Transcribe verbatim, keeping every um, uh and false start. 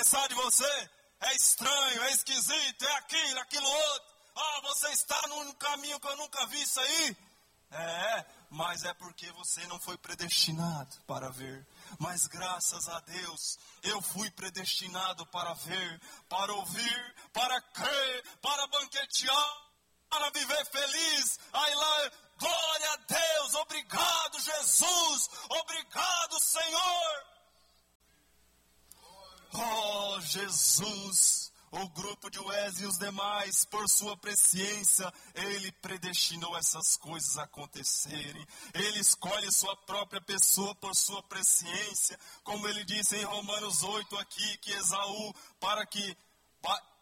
pensar de você, é estranho, é esquisito, é aquilo, aquilo outro. Ah, você está num caminho que eu nunca vi isso aí. É, mas é porque você não foi predestinado para ver. Mas graças a Deus, eu fui predestinado para ver, para ouvir, para crer, para banquetear, para viver feliz. Aí lá, glória a Deus, obrigado Jesus, obrigado Senhor. Oh Jesus, o grupo de Wesley e os demais, por sua presciência, ele predestinou essas coisas acontecerem. Ele escolhe sua própria pessoa por sua presciência, como ele disse em Romanos oito aqui, que Esaú, para que,